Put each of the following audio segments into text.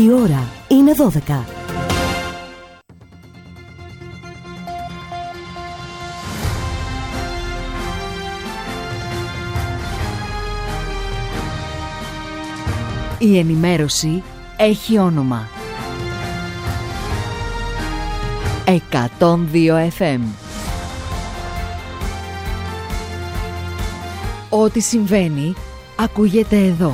Η ώρα είναι 12. Η ενημέρωση έχει όνομα. 102 FM. Ό,τι συμβαίνει ακούγεται εδώ.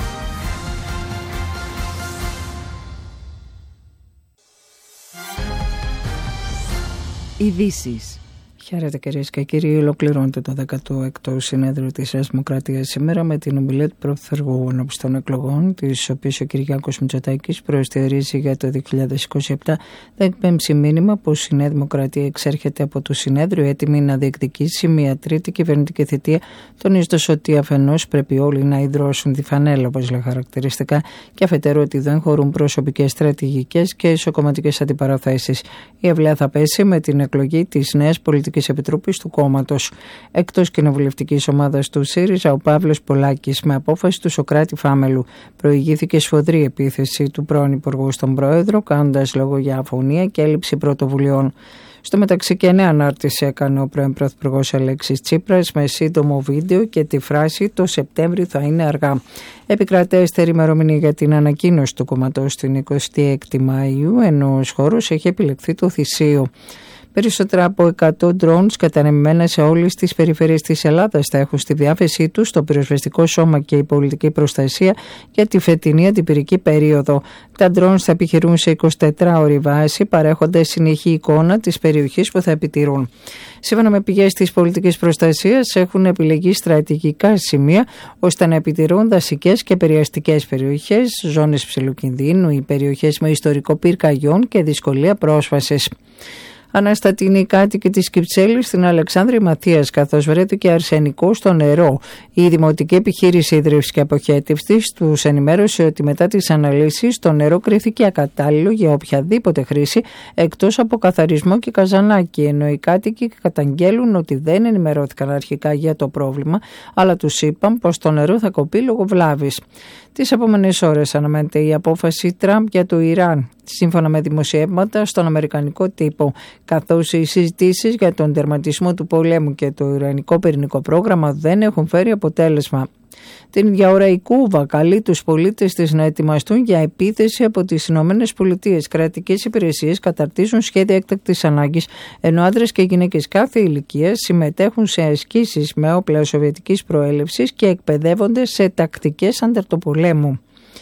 Ειδήσεις. Χαίρετε κυρίες και κύριοι, ολοκληρώνεται το 16ο συνέδριο της Νέας Δημοκρατίας σήμερα με την ομιλία του Πρωθυπουργού ενώπιον των εκλογών, τις οποίες ο Κυριάκος Μητσοτάκης προεστιαρίζει για το 2027, θα εκπέμψει μήνυμα πως η Νέα Δημοκρατία εξέρχεται από το συνέδριο έτοιμη να διεκδικήσει μια τρίτη κυβερνητική θητεία, τονίζοντας ότι αφενός πρέπει όλοι να ιδρώσουν τη φανέλα, όπως λέει χαρακτηριστικά, και αφετέρου ότι δεν χωρούν προσωπικές, στρατηγικές και ισοκομματικές αντιπαραθέσεις. Η αυλαία θα πέσει με την εκλογή της νέας πολιτικής Επιτροπής του κόμματος. Εκτός κοινοβουλευτικής ομάδας του ΣΥΡΙΖΑ, ο Παύλος Πολάκης, με απόφαση του Σωκράτη Φάμελου, προηγήθηκε σφοδρή επίθεση του πρώην Υπουργού στον Πρόεδρο, κάνοντας λόγο για αφωνία και έλλειψη πρωτοβουλειών. Στο μεταξύ και νέα ανάρτηση έκανε ο πρώην Πρωθυπουργός Αλέξης Τσίπρας με σύντομο βίντεο και τη φράση «Το Σεπτέμβρη θα είναι αργά». Επικρατέστερη ημερομηνία για την ανακοίνωση του κόμματος την 26η Μαΐου, ενώ ο χώρος έχει επιλεχθεί το Θησίο. Περισσότερα από 100 drones κατανεμημένα σε όλες τις περιφέρειες της Ελλάδας θα έχουν στη διάθεσή τους το πυροσβεστικό σώμα και η πολιτική προστασία για τη φετινή αντιπυρική περίοδο. Τα drones θα επιχειρούν σε 24ωρη βάση, παρέχοντας συνεχή εικόνα της περιοχής που θα επιτηρούν. Σύμφωνα με πηγές της πολιτικής προστασίας, έχουν επιλεγεί στρατηγικά σημεία ώστε να επιτηρούν δασικές και περιαστικές περιοχές, ζώνες υψηλού κινδύνου ή περιοχές με ιστορικό πυρκαγιών και δυσκολία πρόσβασης. Αναστατηνοί κάτοικοι της Κυψέλης στην Αλεξάνδρεια Μαθίας, καθώς βρέθηκε αρσενικό στο νερό. Η Δημοτική Επιχείρηση Ίδρυυσης και Αποχέτευσης τους ενημέρωσε ότι μετά τις αναλύσεις το νερό κρίθηκε ακατάλληλο για οποιαδήποτε χρήση εκτός από καθαρισμό και καζανάκι, ενώ οι κάτοικοι καταγγέλουν ότι δεν ενημερώθηκαν αρχικά για το πρόβλημα, αλλά τους είπαν πως το νερό θα κοπεί λόγω βλάβης. Τις επόμενες ώρες αναμένεται η απόφαση Τραμπ για το Ιράν, σύμφωνα με δημοσιεύματα στον αμερικανικό τύπο, καθώς οι συζητήσεις για τον τερματισμό του πολέμου και το ιρανικό πυρηνικό πρόγραμμα δεν έχουν φέρει αποτέλεσμα. Την ίδια ώρα η Κούβα καλεί τους πολίτες της να ετοιμαστούν για επίθεση από τις Ηνωμένες Πολιτείες. Κρατικές υπηρεσίες καταρτίζουν σχέδια έκτακτης ανάγκης, ενώ άντρες και γυναίκες κάθε ηλικίας συμμετέχουν σε ασκήσεις με όπλα σοβιετικής προέλευσης και εκπαιδεύονται σε τακτικές ανταρτοπολέμου.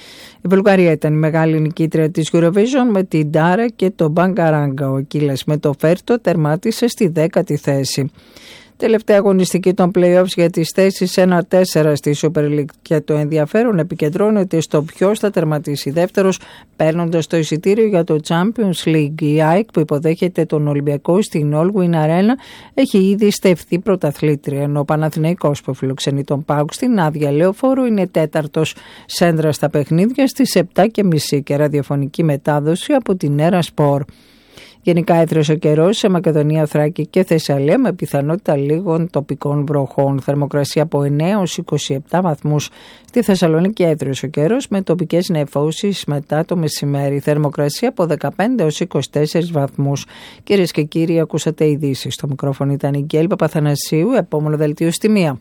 Η Βουλγαρία ήταν η μεγάλη νικήτρια της Eurovision με την Ντάρα και το Μπαγκαράγκα. Ο Κύλας με το Φέρτο τερμάτισε στη 10η θέση. Τελευταία αγωνιστική των play-offs για τις θέσεις 1-4 στη Super League, και το ενδιαφέρον επικεντρώνεται στο ποιος θα τερματίσει δεύτερος, παίρνοντας το εισιτήριο για το Champions League. Η ΑΕΚ, που υποδέχεται τον Ολυμπιακό στην All-Win Arena, έχει ήδη στεφθεί πρωταθλήτρια, ενώ ο Παναθηναϊκός, που φιλοξενεί τον ΠΑΟΚ στην άδεια λεωφόρου, είναι τέταρτος. Σέντρα στα παιχνίδια στις 7:30 και ραδιοφωνική μετάδοση από την Έρα Σπορ. Γενικά έθρεσε ο καιρός σε Μακεδονία, Θράκη και Θεσσαλία, με πιθανότητα λίγων τοπικών βροχών. Θερμοκρασία από 9 έως 27 βαθμούς. Στη Θεσσαλονίκη έθρεσε ο καιρός με τοπικές νεφώσεις μετά το μεσημέρι. Θερμοκρασία από 15 έως 24 βαθμούς. Κυρίες και κύριοι, ακούσατε ειδήσεις. Στο μικρόφωνο ήταν η Γκέλ Παπαθανασίου. Επόμενο δελτίο στη 1.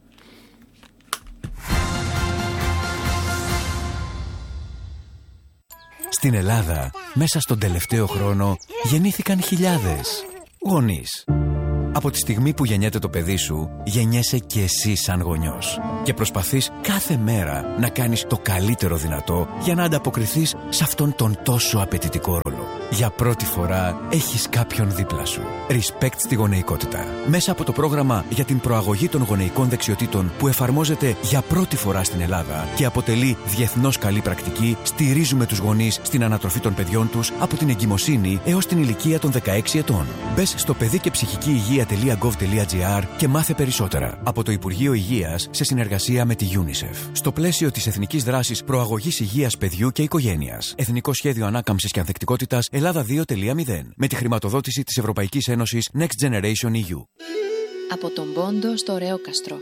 Στην Ελλάδα, μέσα στον τελευταίο χρόνο, γεννήθηκαν χιλιάδες γονείς. Από τη στιγμή που γεννιέται το παιδί σου, γεννιέσαι και εσύ σαν γονιός. Και προσπαθείς κάθε μέρα να κάνεις το καλύτερο δυνατό για να ανταποκριθείς σε αυτόν τον τόσο απαιτητικό ρόλο. Για πρώτη φορά έχεις κάποιον δίπλα σου. Respect στη γονεϊκότητα. Μέσα από το πρόγραμμα για την προαγωγή των γονεϊκών δεξιοτήτων που εφαρμόζεται για πρώτη φορά στην Ελλάδα και αποτελεί διεθνώς καλή πρακτική, στηρίζουμε τους γονείς στην ανατροφή των παιδιών τους από την εγκυμοσύνη έως την ηλικία των 16 ετών. Μπες στο παιδικεψυχικηυγεία.gov.gr και μάθε περισσότερα. Από το Υπουργείο Υγείας σε συνεργασία με τη UNICEF. Στο πλαίσιο της Εθνικής Δράσης Προαγωγής Υγείας Παιδιού και Οικογένειας. Εθνικό Σχέδιο Ανάκαμψης και Ανθεκτικότητας Ελλάδα 2.0. Με τη χρηματοδότηση της Ευρωπαϊκής Ένωσης Next Generation EU. Από τον Πόντο στο Ωρεόκαστρο.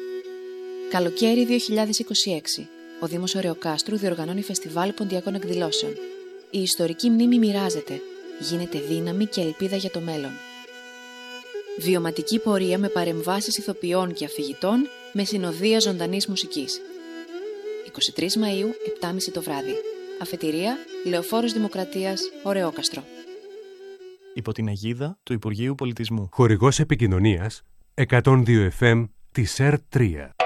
Καλοκαίρι 2026. Ο Δήμος Ωρεοκάστρου διοργανώνει φεστιβάλ ποντιακών εκδηλώσεων. Η ιστορική μνήμη μοιράζεται, γίνεται δύναμη και ελπίδα για το μέλλον. Βιωματική πορεία με παρεμβάσεις ηθοποιών και αφηγητών με συνοδεία ζωντανής μουσικής. 23 Μαΐου, 7.30 το βράδυ. Αφετηρία, Λεωφόρος Δημοκρατίας, Ωρεόκαστρο. Υπό την αιγίδα του Υπουργείου Πολιτισμού. Χορηγός επικοινωνίας 102 FM της ΕΡΤ3.